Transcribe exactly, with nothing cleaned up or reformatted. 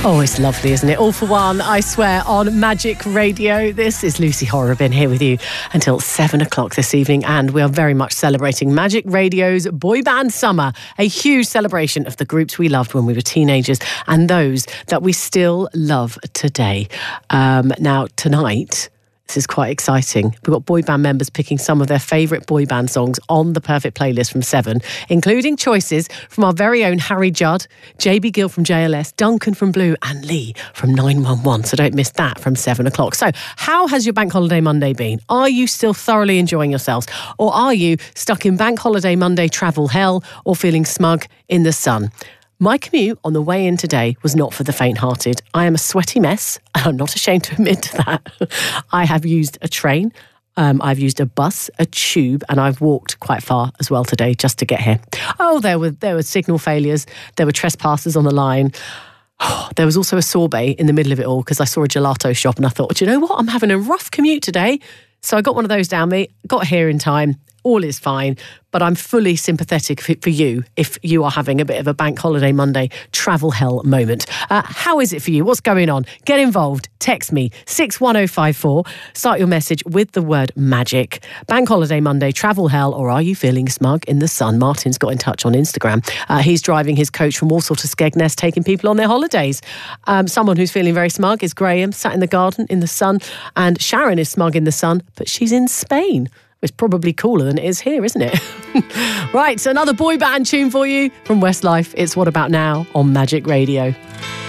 Oh, it's lovely, isn't it? All for One, I swear, on Magic Radio. This is Lucy Horrobin here with you until seven o'clock this evening, and we are very much celebrating Magic Radio's Boy Band Summer, a huge celebration of the groups we loved when we were teenagers and those that we still love today. Um, now, tonight... This is quite exciting. We've got boy band members picking some of their favourite boy band songs on the Perfect Playlist from Seven, including choices from our very own Harry Judd, J B Gill from J L S, Duncan from Blue and Lee from nine one one. So don't miss that from seven o'clock. So how has your Bank Holiday Monday been? Are you still thoroughly enjoying yourselves? Or are you stuck in Bank Holiday Monday travel hell or feeling smug in the sun? My commute on the way in today was not for the faint-hearted. I am a sweaty mess, and I'm not ashamed to admit to that. I have used a train, um, I've used a bus, a tube, and I've walked quite far as well today just to get here. Oh, there were there were signal failures, there were trespassers on the line. Oh, there was also a sorbet in the middle of it all because I saw a gelato shop and I thought, do you know what? I'm having a rough commute today. So I got one of those down me, got here in time. All is fine, but I'm fully sympathetic for you if you are having a bit of a Bank Holiday Monday travel hell moment. Uh, how is it for you? What's going on? Get involved. Text me, six one oh five four. Start your message with the word magic. Bank Holiday Monday, travel hell, or are you feeling smug in the sun? Martin's got in touch on Instagram. Uh, he's driving his coach from Walsall to Skegness, taking people on their holidays. Um, someone who's feeling very smug is Graham, sat in the garden in the sun, and Sharon is smug in the sun, but she's in Spain. It's probably cooler than it is here, isn't it? Right, so another boy band tune for you from Westlife. It's What About Now on Magic Radio.